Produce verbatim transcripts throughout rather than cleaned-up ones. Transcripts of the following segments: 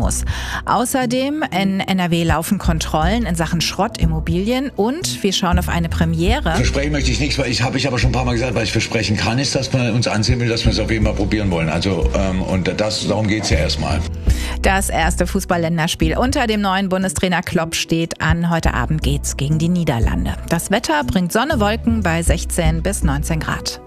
muss. Außerdem in N R W laufen Kontrollen in Sachen Schrottimmobilien und wir schauen auf eine Premiere. Versprechen möchte ich nichts, weil ich habe ich aber schon ein paar Mal gesagt, was ich versprechen kann, ist, dass man uns ansehen will, dass wir es auf jeden Fall probieren wollen. Also ähm, und das, darum geht es ja erstmal. Das erste Fußball-Länderspiel unter dem neuen Bundestrainer Klopp steht an. Heute Abend geht's gegen die Niederlande. Das Wetter bringt Sonne, Wolken bei sechzehn bis neunzehn Grad.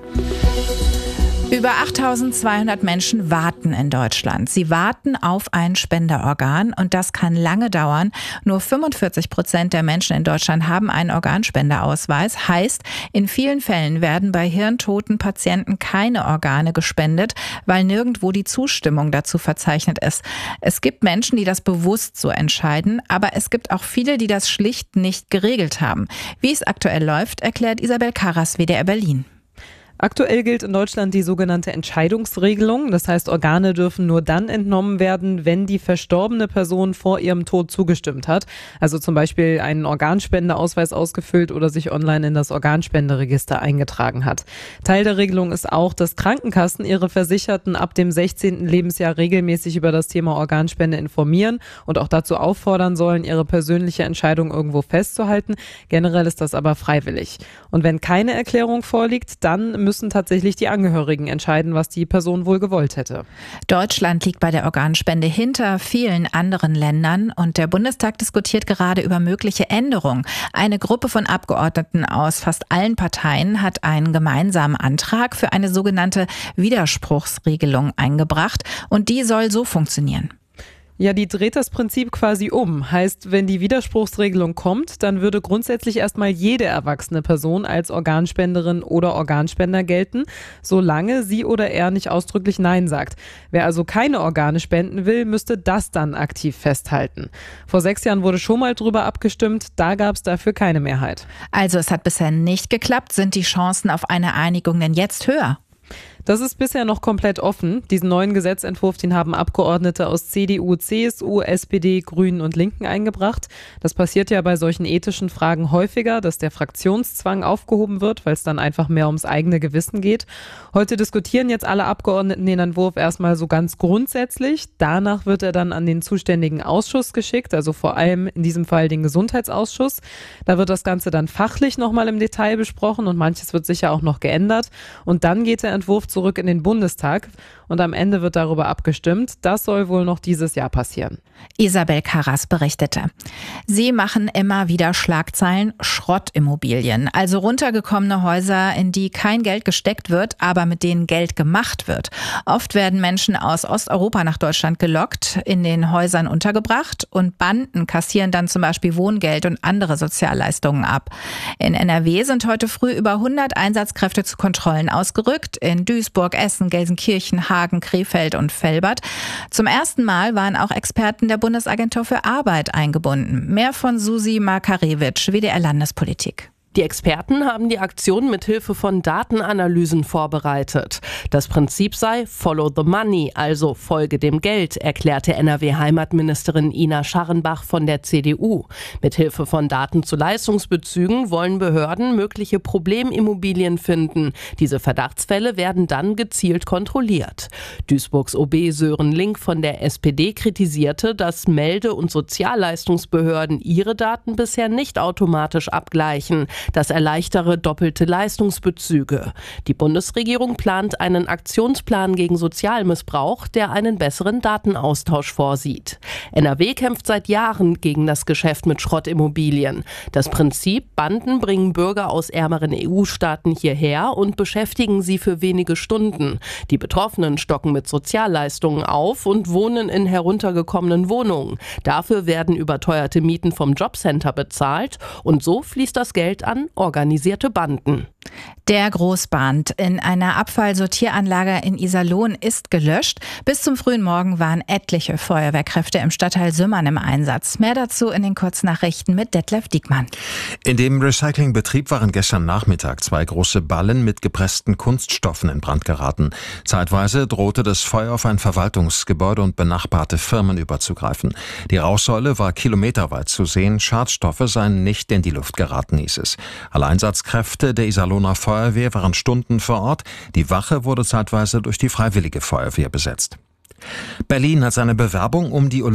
Über achttausendzweihundert Menschen warten in Deutschland. Sie warten auf ein Spenderorgan und das kann lange dauern. Nur fünfundvierzig Prozent der Menschen in Deutschland haben einen Organspenderausweis. Heißt, in vielen Fällen werden bei hirntoten Patienten keine Organe gespendet, weil nirgendwo die Zustimmung dazu verzeichnet ist. Es gibt Menschen, die das bewusst so entscheiden, aber es gibt auch viele, die das schlicht nicht geregelt haben. Wie es aktuell läuft, erklärt Isabel Karras, W D R Berlin. Aktuell gilt in Deutschland die sogenannte Entscheidungsregelung. Das heißt, Organe dürfen nur dann entnommen werden, wenn die verstorbene Person vor ihrem Tod zugestimmt hat. Also zum Beispiel einen Organspendeausweis ausgefüllt oder sich online in das Organspenderegister eingetragen hat. Teil der Regelung ist auch, dass Krankenkassen ihre Versicherten ab dem sechzehnten Lebensjahr regelmäßig über das Thema Organspende informieren und auch dazu auffordern sollen, ihre persönliche Entscheidung irgendwo festzuhalten. Generell ist das aber freiwillig. Und wenn keine Erklärung vorliegt, dann müssen tatsächlich die Angehörigen entscheiden, was die Person wohl gewollt hätte. Deutschland liegt bei der Organspende hinter vielen anderen Ländern und der Bundestag diskutiert gerade über mögliche Änderungen. Eine Gruppe von Abgeordneten aus fast allen Parteien hat einen gemeinsamen Antrag für eine sogenannte Widerspruchsregelung eingebracht und die soll so funktionieren. Ja, die dreht das Prinzip quasi um. Heißt, wenn die Widerspruchsregelung kommt, dann würde grundsätzlich erstmal jede erwachsene Person als Organspenderin oder Organspender gelten, solange sie oder er nicht ausdrücklich Nein sagt. Wer also keine Organe spenden will, müsste das dann aktiv festhalten. Vor sechs Jahren wurde schon mal drüber abgestimmt, da gab es dafür keine Mehrheit. Also es hat bisher nicht geklappt. Sind die Chancen auf eine Einigung denn jetzt höher? Das ist bisher noch komplett offen. Diesen neuen Gesetzentwurf, den haben Abgeordnete aus C D U, C S U, S P D, Grünen und Linken eingebracht. Das passiert ja bei solchen ethischen Fragen häufiger, dass der Fraktionszwang aufgehoben wird, weil es dann einfach mehr ums eigene Gewissen geht. Heute diskutieren jetzt alle Abgeordneten den Entwurf erstmal so ganz grundsätzlich. Danach wird er dann an den zuständigen Ausschuss geschickt, also vor allem in diesem Fall den Gesundheitsausschuss. Da wird das Ganze dann fachlich nochmal im Detail besprochen und manches wird sicher auch noch geändert. Und dann geht der Entwurf zurück in den Bundestag und am Ende wird darüber abgestimmt. Das soll wohl noch dieses Jahr passieren. Isabel Karras berichtete. Sie machen immer wieder Schlagzeilen: Schrottimmobilien, also runtergekommene Häuser, in die kein Geld gesteckt wird, aber mit denen Geld gemacht wird. Oft werden Menschen aus Osteuropa nach Deutschland gelockt, in den Häusern untergebracht und Banden kassieren dann zum Beispiel Wohngeld und andere Sozialleistungen ab. In N R W sind heute früh über hundert Einsatzkräfte zu Kontrollen ausgerückt, in Duisburg, Essen, Gelsenkirchen, Hagen, Krefeld und Velbert. Zum ersten Mal waren auch Experten der Bundesagentur für Arbeit eingebunden. Mehr von Susi Makarewitsch, W D R Landespolitik. Die Experten haben die Aktion mit Hilfe von Datenanalysen vorbereitet. Das Prinzip sei Follow the Money, also folge dem Geld, erklärte N R W-Heimatministerin Ina Scharrenbach von der C D U. Mit Hilfe von Daten zu Leistungsbezügen wollen Behörden mögliche Problemimmobilien finden. Diese Verdachtsfälle werden dann gezielt kontrolliert. Duisburgs O B Sören Link von der S P D kritisierte, dass Melde- und Sozialleistungsbehörden ihre Daten bisher nicht automatisch abgleichen. Das erleichtere doppelte Leistungsbezüge. Die Bundesregierung plant einen Aktionsplan gegen Sozialmissbrauch, der einen besseren Datenaustausch vorsieht. N R W kämpft seit Jahren gegen das Geschäft mit Schrottimmobilien. Das Prinzip: Banden bringen Bürger aus ärmeren E U-Staaten hierher und beschäftigen sie für wenige Stunden. Die Betroffenen stocken mit Sozialleistungen auf und wohnen in heruntergekommenen Wohnungen. Dafür werden überteuerte Mieten vom Jobcenter bezahlt und so fließt das Geld an organisierte Banden. Der Großbrand in einer Abfallsortieranlage in Iserlohn ist gelöscht. Bis zum frühen Morgen waren etliche Feuerwehrkräfte im Stadtteil Sümmern im Einsatz. Mehr dazu in den Kurznachrichten mit Detlef Diekmann. In dem Recyclingbetrieb waren gestern Nachmittag zwei große Ballen mit gepressten Kunststoffen in Brand geraten. Zeitweise drohte das Feuer auf ein Verwaltungsgebäude und benachbarte Firmen überzugreifen. Die Rauchsäule war kilometerweit zu sehen. Schadstoffe seien nicht in die Luft geraten, hieß es. Alle Einsatzkräfte der Iserlohner Feuerwehr waren Stunden vor Ort. Die Wache wurde zeitweise durch die Freiwillige Feuerwehr besetzt. Berlin hat seine Bewerbung um die